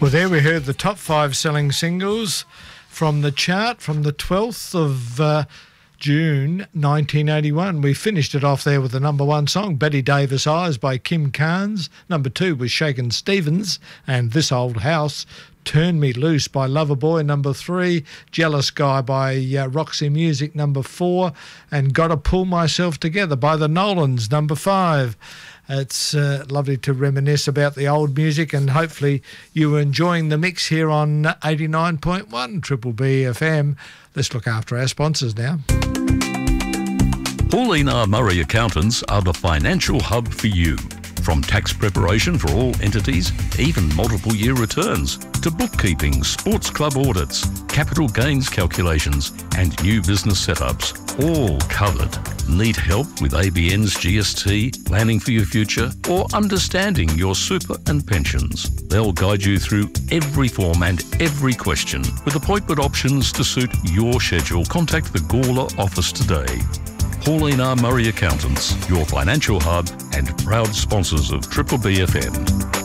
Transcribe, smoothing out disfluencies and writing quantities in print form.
Well, there we heard the top 5 selling singles from the chart from the 12th of June 1981. We finished it off there with the number 1 song, Betty Davis Eyes by Kim Carnes. Number 2 was Shakin' Stevens and This Old House. Turn Me Loose by Loverboy, number 3. Jealous Guy by Roxy Music, number 4. And Gotta Pull Myself Together by the Nolans, number 5. It's lovely to reminisce about the old music, and hopefully you were enjoying the mix here on 89.1 Triple B FM. Let's look after our sponsors now. Pauline R. Murray Accountants are the financial hub for you. From tax preparation for all entities, even multiple year returns, to bookkeeping, sports club audits, capital gains calculations, and new business setups, all covered. Need help with ABN's GST, planning for your future, or understanding your super and pensions? They'll guide you through every form and every question with appointment options to suit your schedule. Contact the Gawler office today. Pauline R. Murray Accountants, your financial hub and proud sponsors of Triple B FM.